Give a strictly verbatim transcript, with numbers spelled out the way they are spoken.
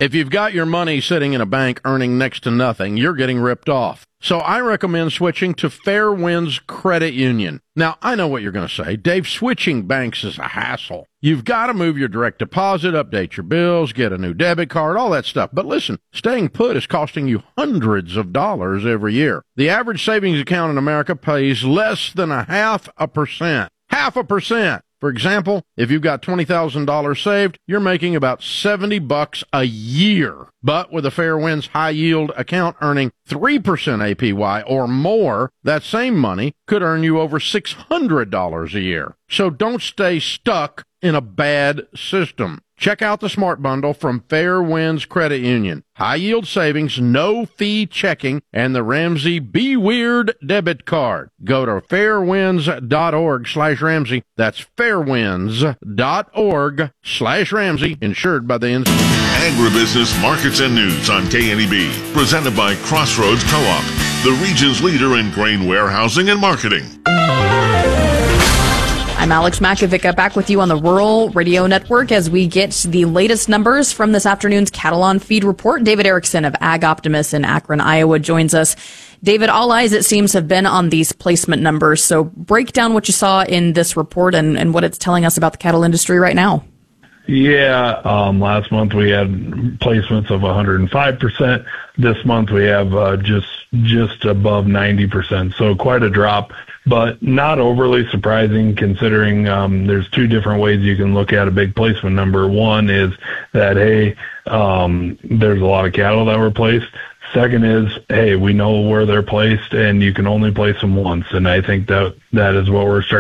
If you've got your money sitting in a bank earning next to nothing, you're getting ripped off. So I recommend switching to Fairwinds Credit Union. Now, I know what you're going to say. Dave, switching banks is a hassle. You've got to move your direct deposit, update your bills, get a new debit card, all that stuff. But listen, staying put is costing you hundreds of dollars every year. The average savings account in America pays less than a half a percent. Half a percent. For example, if you've got twenty thousand dollars saved, you're making about seventy bucks a year. But with a Fairwinds high yield account earning three percent A P Y or more, that same money could earn you over six hundred dollars a year. So don't stay stuck in a bad system. Check out the Smart Bundle from Fairwinds Credit Union. High yield savings, no fee checking, and the Ramsey Be Weird debit card. Go to fairwinds.org slash Ramsey. That's fairwinds.org slash Ramsey, insured by the N C double A. Agribusiness Markets and News on K N E B. Presented by Crossroads Co-op, the region's leader in grain warehousing and marketing. I'm Alex Makovic, back with you on the Rural Radio Network as we get the latest numbers from this afternoon's Cattle on Feed report. David Erickson of Ag Optimist in Akron, Iowa joins us. David, all eyes, it seems, have been on these placement numbers. So break down what you saw in this report and, and what it's telling us about the cattle industry right now. Yeah, um, last month we had placements of one hundred five percent. This month we have uh, just just above ninety percent, so quite a drop, but not overly surprising considering um, there's two different ways you can look at a big placement number. One is that, hey, um, there's a lot of cattle that were placed. Second is, hey, we know where they're placed, and you can only place them once, and I think that that is what we're starting